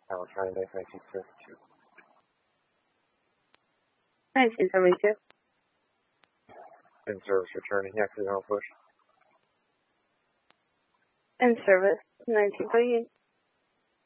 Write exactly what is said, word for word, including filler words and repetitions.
Howard County Life, nineteen seventy-two. nineteen seventy-two. In service returning, accidental push. In service, nineteen twenty-eight.